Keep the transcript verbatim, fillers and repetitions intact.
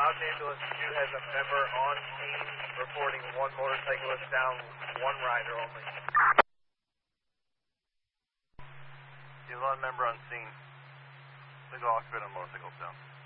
Los Angeles two has a member on scene, reporting one motorcyclist down, one rider only. You have one member on scene. Legal occupant on motorcycle down.